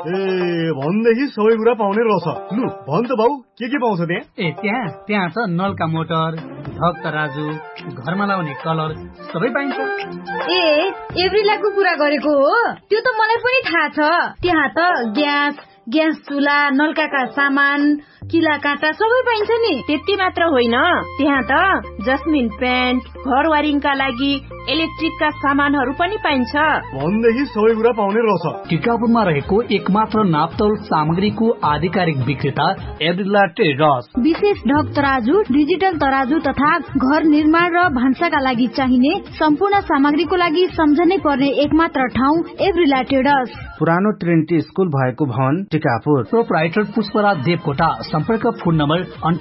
भनेदेखि सबै कुरा पाउने रहेछ। लु भन् त बाउ, के पाउँछ त्यहाँ? त्यहाँ त नलका मोटर, ढक तराजु, घरमा लाउने कलर सबै पाइन्छ। एभ्रिलाको कुरा गरेको हो? त्यो त मलाई पनि थाहा छ। त्यहाँ त ग्यास चुला, नलकाका सामान, किला काँटा सबै पाइन्छ नि। त्यति मात्र होइन, त्यहाँ त जस्मिन पेन्ट, घर वारिङका लागि इलेक्ट्रिकका सामानहरू पनि पाइन्छ। भनेदेखि सबै कुरा पाउने रहेछ। टिकापुरमा रहेको एकमात्र नापतौल सामग्रीको आधिकारिक विक्रेता एभ्रिला ट्रेडर्स। विशेष ढक तराजु, डिजिटल तराजु तथा घर निर्माण र भान्साका लागि चाहिने सम्पूर्ण सामग्रीको लागि सम्झनै पर्ने एकमात्र ठाउँ एभ्रिला ट्रेडर्स। पुरानो ट्रिनिटी स्कुल भएको भवन टिकापुर। प्रोप्राइटर पुष्पराज देवकोटा। सम्पर्क फोन नम्बर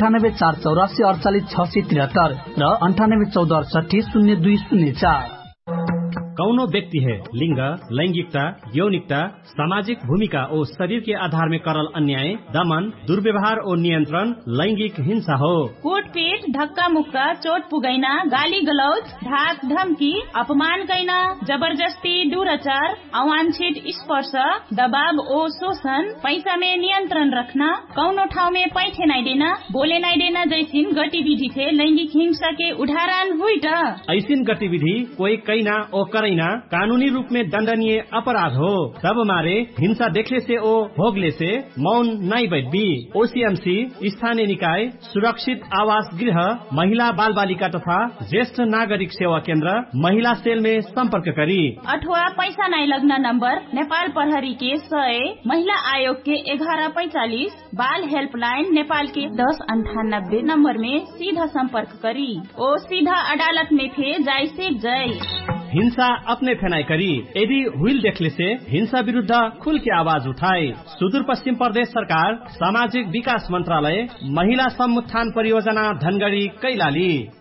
9848848673 र 9814680204। कौनो व्यक्ति है लिंग, लैंगिकता, यौनिकता, सामाजिक भूमिका और शरीर के आधार में करल अन्याय, दमन, दुर्व्यवहार और नियंत्रण लैंगिक हिंसा हो। कुटपीट, धक्का मुक्का, चोट पुगैना, गाली गलौज, धाक धमकी, अपमान कैना, जबरदस्ती, दुराचार, अवांछित स्पर्श, दबाव और शोषण, पैसा में नियंत्रण रखना, कौनो ठाउँ में पैठे नहीं देना, बोले नहीं देना जैसी गतिविधि थे लैंगिक हिंसा के उदाहरण हुई। ऐसी गतिविधि कोई कैना और करैना कानूनी रूप में दंडनीय अपराध हो। तब मारे हिंसा देखले से ओ भोगले से मौन नहीं बैठबी। ओसीएमसी, स्थानीय निकाय, सुरक्षित आवास गृह, महिला बाल बालिका तथा ज्येष्ठ नागरिक सेवा केंद्र, महिला सेल में संपर्क करी। अथवा पैसा नहीं लगना नंबर नेपाल प्रहरी के 100, महिला आयोग के 1145, बाल हेल्पलाइन नेपाल के 1098 नंबर में सीधा संपर्क करी। ओ सीधा अदालत में थे जाय से जय। हिंसा अपने फेनाई करी। यदि हुईल देखले से हिंसा विरुद्ध खुल के आवाज उठाए। सुदूर पश्चिम प्रदेश सरकार, सामाजिक विकास मंत्रालय, महिला समुत्थान परियोजना धनगढ़ी कैलाली।